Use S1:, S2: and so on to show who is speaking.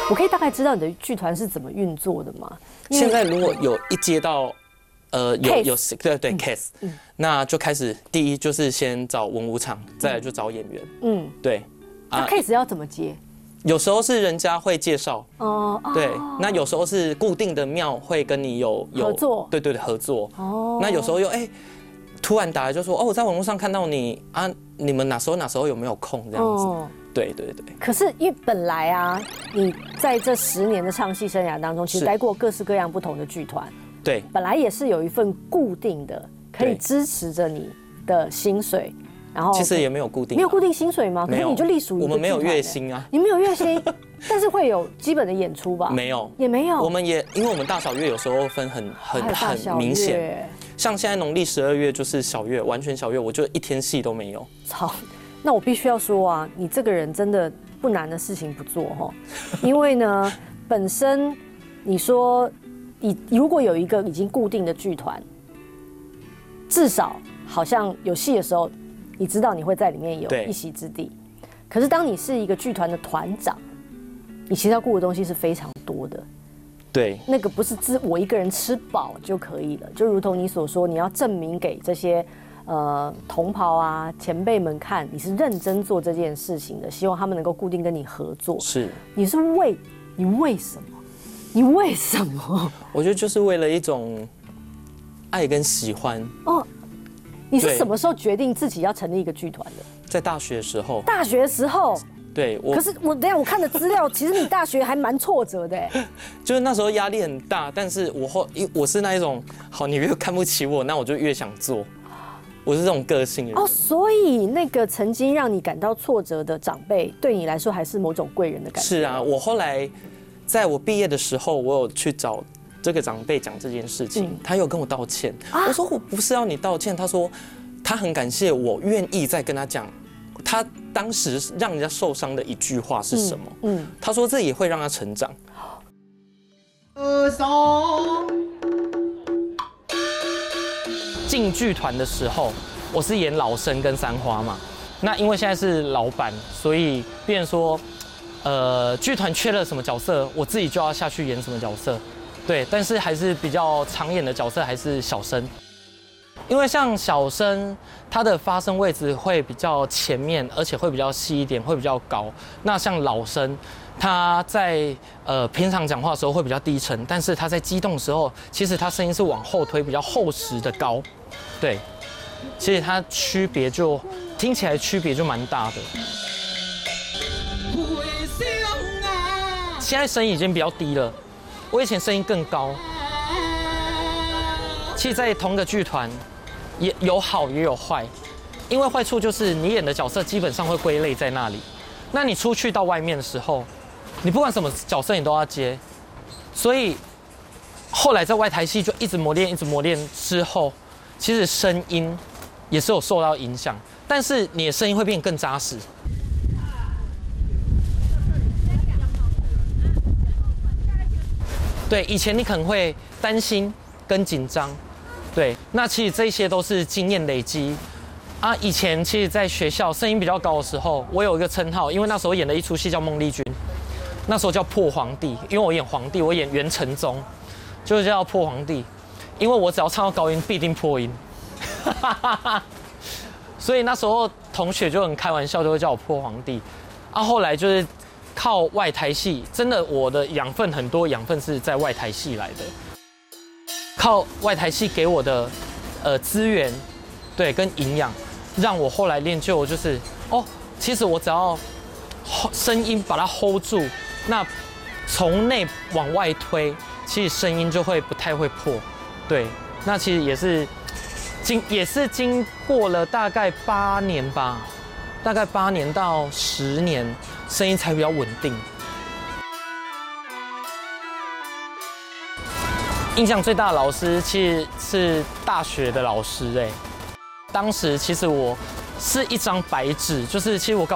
S1: 我可以大概知道你的剧团是怎么运作的吗？
S2: 现在如果有一接到有对 case，那就开始第一就是先找文武场，再来就找演员。对。
S1: 那 case 要怎么接？
S2: 有时候是人家会介绍对，那有时候是固定的庙会跟你有
S1: 合作，
S2: 对合作。那有时候又突然打来就说我在网络上看到你啊，你们哪时候有没有空这样子？对。
S1: 可是因为本来啊，你在这10年的唱戏生涯当中，其实待过各式各样不同的剧团。对，本来也是有一份固定的可以支持着你的薪水。然后
S2: 其实也没有固定，
S1: 没有固定薪水吗？可是你就隶属于
S2: 我们没有月薪啊，
S1: 你没有月薪，但是会有基本的演出吧？
S2: 没有，
S1: 也没有。
S2: 我们也因为我们大小月有时候分很明显，像现在农历12月就是小月，完全小月，我就一天戏都没有。操，
S1: 那我必须要说啊，你这个人真的不难的事情不做哈，因为呢，本身你说你如果有一个已经固定的剧团，至少好像有戏的时候。你知道你会在里面有一席之地，可是当你是一个剧团的团长，你其实要顾的东西是非常多的。对，那个不是我一个人吃饱就可以了，就如同你所说，你要证明给这些同袍啊前辈们看，你是认真做这件事情的，希望他们能够固定跟你合作。是，你为什么？你为什么？我觉得就是为了一种爱跟喜欢。你是什么时候决定自己要成立一个剧团的？在大学的时候。大学的时候。对，可是等一下我看的资料，其实你大学还蛮挫折的哎。就是那时候压力很大，但是我是那一种，好，你越看不起我，那我就越想做。我是这种个性的人。所以那个曾经让你感到挫折的长辈，对你来说还是某种贵人的感觉。是啊，我后来在我毕业的时候，我有去找这个长辈讲这件事情，他有跟我道歉。我说我不是要你道歉，他说他很感谢我愿意再跟他讲，他当时让人家受伤的一句话是什么？他说这也会让他成长。进剧团的时候，我是演老生跟三花嘛。那因为现在是老板，所以变成说，剧团缺了什么角色，我自己就要下去演什么角色。对，但是还是比较常演的角色还是小生，因为像小生，他的发声位置会比较前面，而且会比较细一点，会比较高。那像老生，他在平常讲话的时候会比较低沉，但是他在激动的时候，其实他声音是往后推，比较厚实的高。对，其实它区别就听起来区别就蛮大的。现在声音已经比较低了。我以前声音更高，其实，在同个剧团，也有好也有坏，因为坏处就是你演的角色基本上会归类在那里，那你出去到外面的时候，你不管什么角色你都要接，所以后来在外台戏就一直磨练之后，其实声音也是有受到影响，但是你的声音会变更扎实。对，以前你可能会担心跟紧张，对，那其实这些都是经验累积啊。以前其实在学校声音比较高的时候，我有一个称号，因为那时候演的一出戏叫《孟丽君》，那时候叫破皇帝，因为我演皇帝，我演元成宗，就是叫破皇帝，因为我只要唱到高音必定破音，所以那时候同学就很开玩笑，都会叫我破皇帝。啊，后来就是靠外台戏，真的我的养分很多，养分是在外台戏来的。靠外台戏给我的资源，对，跟营养，让我后来练就就是其实我只要声音把它 hold 住，那从内往外推，其实声音就会不太会破。对，那其实也是经过了大概8年吧，大概8年到10年。声音才比较稳定。印象最大的老师其实是大学的老师当时其实我是一张白纸，就是其实我